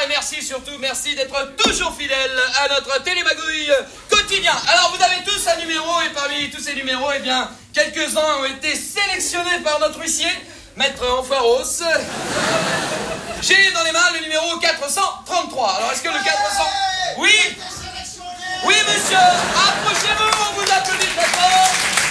et merci surtout, merci d'être toujours fidèles à notre télémagouille quotidien. Alors vous avez tous un numéro et parmi tous ces numéros, eh bien, quelques-uns ont été sélectionnés par notre huissier, Maître Enfoiros. J'ai dans les mains le numéro 433. Alors est-ce que le 400... Oui. Oui monsieur, approchez-vous, on vous applaudit très fort.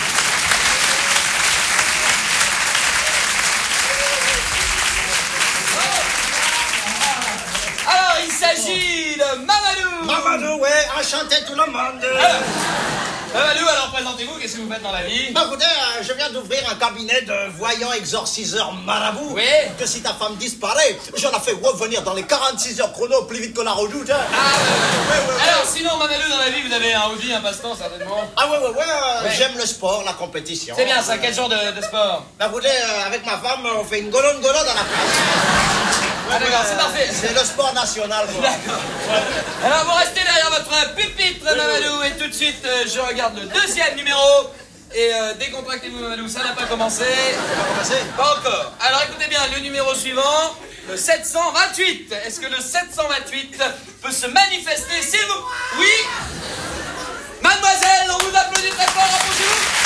Alors, il s'agit de Mamadou. Mamadou, ouais, enchanté tout le monde. Mamadou, alors présentez-vous, qu'est-ce que vous faites dans la vie? Bah écoutez, je viens d'ouvrir un cabinet de voyants exorciseurs marabout. Oui. Que si ta femme disparaît, j'en ai fait revenir dans les 46 heures chrono plus vite que la redoute. Hein. Ouais. Alors, sinon, Mamadou, dans la vie, vous avez un hobby, un passe-temps, certainement? Ah ouais, j'aime le sport, la compétition. C'est bien ça, quel genre de sport? Bah écoutez, avec ma femme, on fait une golonne dans la place. Ah d'accord, c'est parfait. C'est le sport national, quoi. D'accord. Alors, vous restez derrière votre pupitre, Mamadou, et tout de suite, je regarde le deuxième numéro. Et décontractez-vous, Mamadou, ça n'a pas commencé. Pas encore. Alors, écoutez bien, le numéro suivant, le 728. Est-ce que le 728 peut se manifester, s'il vous... Oui. Mademoiselle, on vous applaudit très fort, approchez-vous.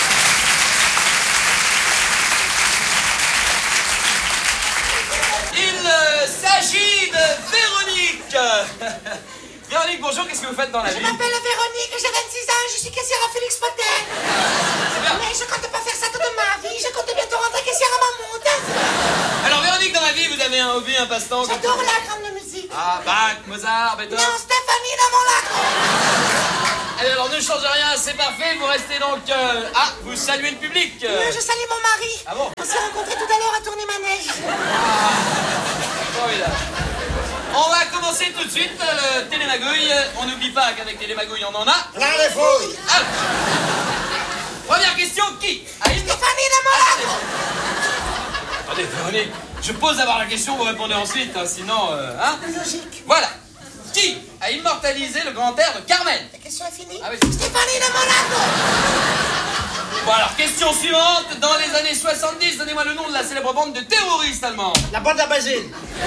Il s'agit de Véronique. Véronique, bonjour, qu'est-ce que vous faites dans la vie? Je m'appelle Véronique, j'ai 26 ans, je suis caissière à Félix Potin. Mais je compte pas faire ça toute ma vie, je compte bientôt rentrer caissière à Mammouth. Alors Véronique, dans la vie, vous avez un hobby, un passe-temps? J'adore la grande musique. Ah, Bach, Mozart, Beethoven. Non, Stéphanie dans mon lac. Allez, alors ne changez rien, c'est parfait, vous restez donc... Ah, vous saluez le public. Je salue mon mari. Ah bon? On s'est rencontrés tout à l'heure à Tournai-Manège. Formidable. On va commencer tout de suite le télémagouille. On n'oublie pas qu'avec télémagouille, on en a... Plein les fouilles. Ah. Première question, qui a une... Stéphanie dans mon lac. Attendez, Véronique, je pose d'abord la question, vous répondez ensuite, hein, sinon... Hein? Logique. Voilà. Qui a immortalisé le grand air de Carmen? La question est finie. Ah oui. Stéphanie dans mon lac. Bon alors, question suivante. Dans les années 70, donnez-moi le nom de la célèbre bande de terroristes allemands. La bande à Basile.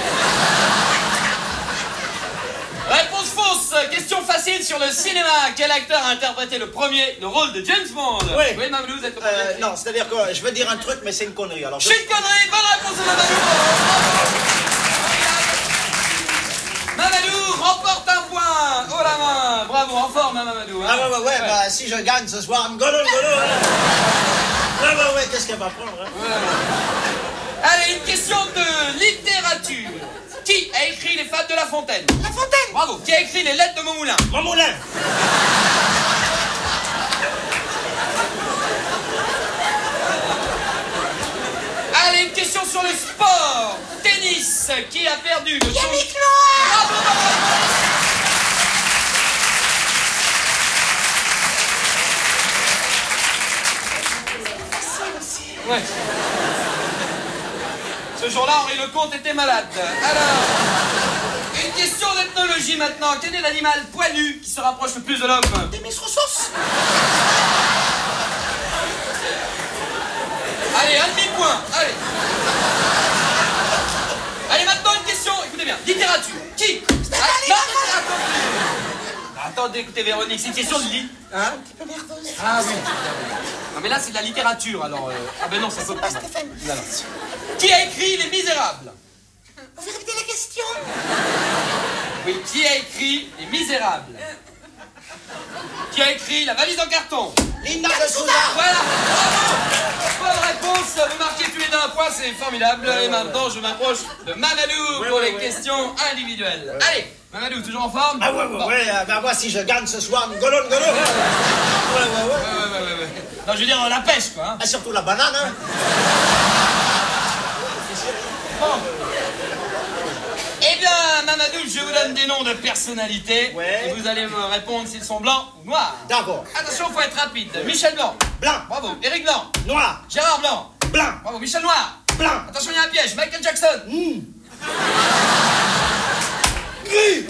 Réponse fausse. Question facile sur le cinéma. Quel acteur a interprété le rôle de James Bond? Oui, Mamadou, vous êtes le premier. Non, c'est-à-dire que je veux dire un truc, mais c'est une connerie. Alors, C'est une connerie. Bonne réponse de Mamadou. Mamadou remporte un point. Oh la main. Bravo, en forme, hein, Mamadou. Hein. Ah ouais, bah si je gagne ce soir, une golonne. Ouais, qu'est-ce qu'elle va prendre, hein? Ouais. Allez, une question de littérature. Qui a écrit les Fables de La Fontaine? La Fontaine. Bravo. Qui a écrit les Lettres de Montmoulin? Mon moulin. Allez, une question sur le sport. Tennis. Qui a perdu le Yannick Noah. Bravo. Ouais. Ce jour-là, Henri Lecomte était malade. Alors, une question d'ethnologie maintenant. Quel est l'animal poilu qui se rapproche le plus de l'homme? Des Miss Roussos. Allez, un demi-point. Allez, maintenant une question. Écoutez bien. Littérature. Qui? Attendez, écoutez, Véronique, c'est une question de lit. Hein? Un petit peu nerveuse. Ah oui. Non, mais là, c'est de la littérature, alors... Ah ben non, ça peut pas. Stéphane. Non. Qui a écrit Les Misérables? Vous pouvez répéter la question? Oui, qui a écrit Les Misérables? Qui a écrit La valise en carton? Linda de Souza. Voilà. Bravo. Bonne réponse. Vous marquez tous les deux un point, c'est formidable. Et maintenant, je m'approche de Mamadou pour les questions individuelles. Allez, Mamadou, toujours en forme? Ah ouais, bah moi si je gagne ce soir, une golonne. Ouais. Non, je veux dire la pêche, quoi. Hein. Ah, surtout la banane, hein. Bon. Eh bien, Mamadou, je vous donne des noms de personnalités. Ouais. Et vous allez me répondre s'ils sont blancs ou noirs. D'accord. Attention, faut être rapide. Michel Blanc. Blanc. Bravo. Éric Blanc. Noir. Gérard Blanc. Blanc. Bravo. Michel Noir. Blanc. Attention, il y a un piège. Michael Jackson. Gris.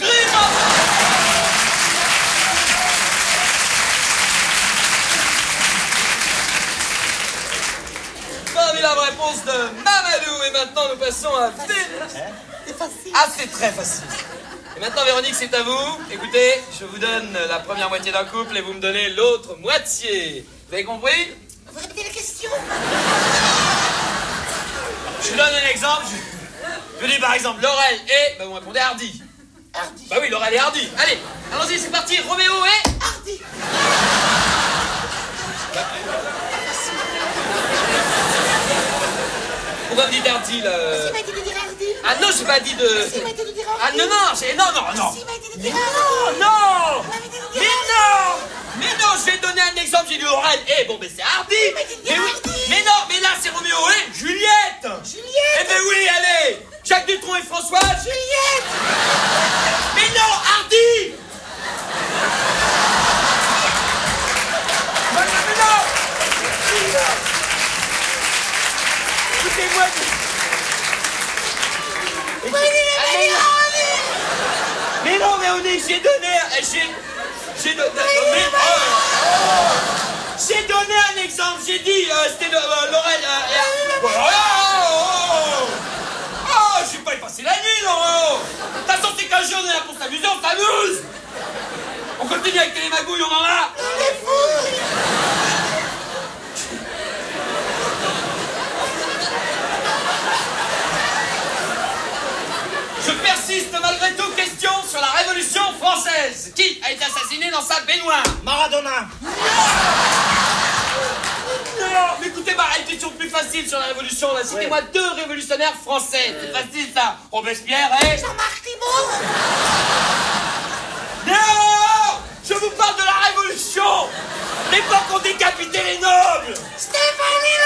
Formidable réponse réponse de Mamadou. Et maintenant, nous passons à... C'est facile. Ah, c'est très facile. Et maintenant, Véronique, c'est à vous. Écoutez, je vous donne la première moitié d'un couple et vous me donnez l'autre moitié. Vous avez compris? Vous répétez la question? Je vous donne un exemple. Je dis par exemple Laurel et... Bah, vous répondez Hardy. Hardy. Bah oui, Laurel et Hardy. Allez, allons-y, c'est parti. Roméo et... Hardy. Pourquoi me dites Hardy, là? Il m'a dit de dire Hardy. Ah non, j'ai pas dit de... Il m'a dit de dire Ah Hardy. non, non. Il m'a dit de dire Non, Hardy. non. Il m'a dit de dire Mais Hardy. non. Mais non, je vais donner un exemple. J'ai dit Laurel et... Bon, ben c'est Hardy. m'a dit de dire Mais oui. Hardy. Mais non, mais là, c'est Roméo et Juliette. Juliette. Eh ben oui, allez. Jacques Dutronc et Françoise. Juliette. Mais non, Hardy. Mais non. Écoutez-moi. Mais non, Véronique, j'ai donné... J'ai donné... J'ai donné un exemple, j'ai dit, c'était Laurel... Oh, je suis pas y passer la nuit, Laurent. De toute façon, c'est qu'un jour, on est là pour s'amuser, on s'amuse. On continue avec les magouilles, on en a. Je persiste malgré tout. Question sur la Révolution française. Qui a été assassiné dans sa baignoire? Maradona. Non, mais écoutez, une question plus facile sur la Révolution. Là. Citez-moi 2 révolutionnaires français. C'est facile, ça. Robespierre et... Jean-Marc Thibault. Non! Je vous parle de la Révolution! L'époque où on décapitait les nobles! Stéphanie